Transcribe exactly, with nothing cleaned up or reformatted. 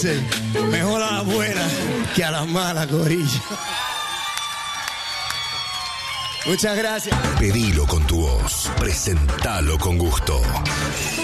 Sí, mejor a las buenas que a las malas, corillo. Muchas gracias. Pedilo con tu voz, presentalo con gusto.